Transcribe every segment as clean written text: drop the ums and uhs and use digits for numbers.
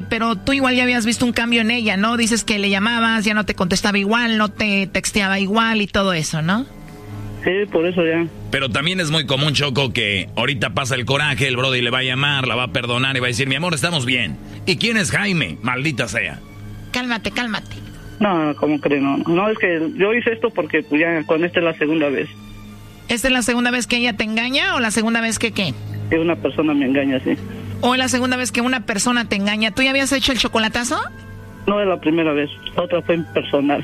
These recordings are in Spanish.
pero tú igual ya habías visto un cambio en ella, ¿no? Dices que le llamabas, ya no te contestaba igual, no te texteaba igual y todo eso, ¿no? Sí, por eso ya. Pero también es muy común, Choco, que ahorita pasa el coraje, el brody le va a llamar, la va a perdonar y va a decir, mi amor, estamos bien. ¿Y quién es Jaime? Maldita sea. Cálmate. No, ¿cómo crees? No, es que yo hice esto porque pues, ya con esta es la segunda vez. ¿Esta es la segunda vez que ella te engaña o la segunda vez que qué? Que una persona me engaña, sí. ¿O la segunda vez que una persona te engaña? ¿Tú ya habías hecho el chocolatazo? No es la primera vez, la otra fue en personal.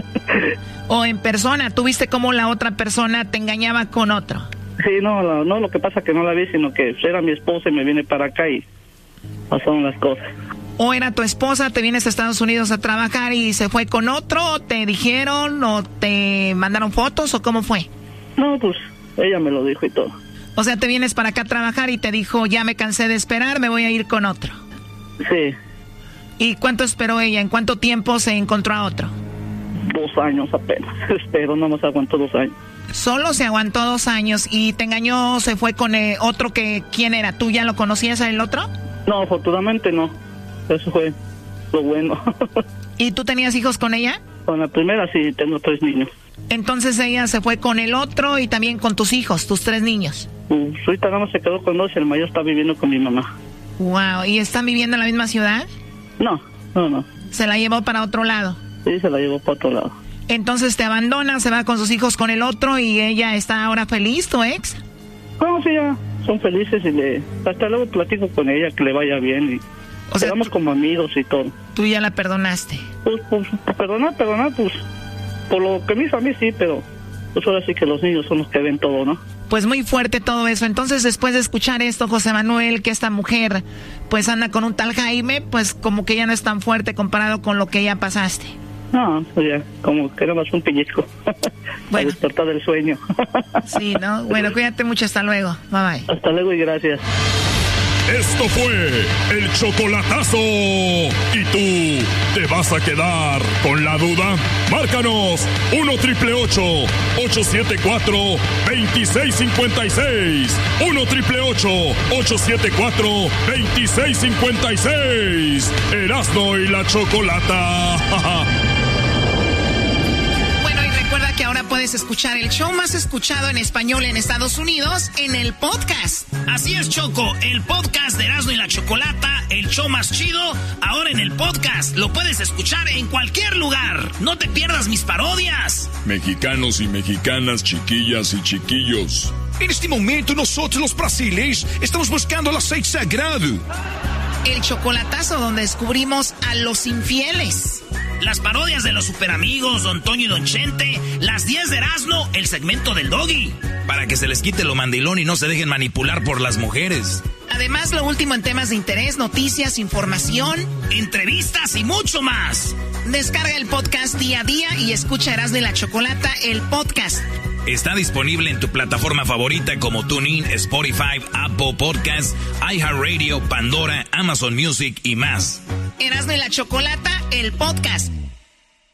¿O en persona? ¿Tú viste cómo la otra persona te engañaba con otro? Sí, no, lo que pasa es que no la vi, sino que era mi esposa y me vine para acá y pasaron las cosas. ¿O era tu esposa, te vienes a Estados Unidos a trabajar y se fue con otro, o te dijeron, o te mandaron fotos, o cómo fue? No, pues ella me lo dijo y todo. O sea, te vienes para acá a trabajar y te dijo, ya me cansé de esperar, me voy a ir con otro. Sí. ¿Y cuánto esperó ella? ¿En cuánto tiempo se encontró a otro? 2 años apenas, espero, no más aguantó 2 años. Solo se aguantó 2 años y te engañó, se fue con otro que, ¿quién era? ¿Tú ya lo conocías a el otro? No, afortunadamente no, eso fue lo bueno. ¿Y tú tenías hijos con ella? Con la primera sí, tengo 3 niños. Entonces ella se fue con el otro y también con tus hijos, tus 3 niños. Ahorita nada más se quedó con 2 y el mayor está viviendo con mi mamá. Wow, ¿y están viviendo en la misma ciudad? No. ¿Se la llevó para otro lado? Sí, se la llevó para otro lado. Entonces te abandona, se va con sus hijos con el otro y ella está ahora feliz, ¿tu ex? No, sí, ya son felices y hasta luego platico con ella que le vaya bien y o sea, quedamos como amigos y todo. ¿Tú ya la perdonaste? Pues perdonar, pues por lo que me hizo a mí sí, pero pues ahora sí que los niños son los que ven todo, ¿no? Pues muy fuerte todo eso. Entonces, después de escuchar esto, José Manuel, que esta mujer pues anda con un tal Jaime, pues como que ya no es tan fuerte comparado con lo que ya pasaste. No, pues ya, como que era más un pellizco. Bueno. Despertar del sueño. Sí, ¿no? Bueno, cuídate mucho, hasta luego. Bye bye. Hasta luego y gracias. Esto fue el chocolatazo. ¿Y tú te vas a quedar con la duda? Márcanos 1-888-874-2656. 1-888-874-2656. Erasmo y la Chocolata. Recuerda que ahora puedes escuchar el show más escuchado en español en Estados Unidos en el podcast. Así es, Choco, el podcast de Erasmo y la Chocolata, el show más chido, ahora en el podcast. Lo puedes escuchar en cualquier lugar. No te pierdas mis parodias. Mexicanos y mexicanas, chiquillas y chiquillos. En este momento nosotros los brasileños estamos buscando el aceite sagrado. El chocolatazo donde descubrimos a los infieles. Las parodias de los superamigos, Don Toño y Don Chente, las 10 de Erasmo, el segmento del Doggy. Para que se les quite lo mandilón y no se dejen manipular por las mujeres. Además, lo último en temas de interés, noticias, información, entrevistas y mucho más. Descarga el podcast día a día y escucha Erasmo y la Chocolata, el podcast. Está disponible en tu plataforma favorita como TuneIn, Spotify, Apple Podcasts, iHeartRadio, Pandora, Amazon Music y más. Erasmo y la Chocolata, el podcast.